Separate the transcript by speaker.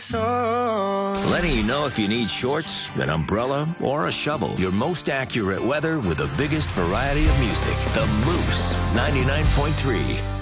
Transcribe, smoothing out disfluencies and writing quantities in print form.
Speaker 1: song.
Speaker 2: Letting you know if you need shorts, an umbrella, or a shovel. Your most accurate weather with the biggest variety of music. The Moose 99.3.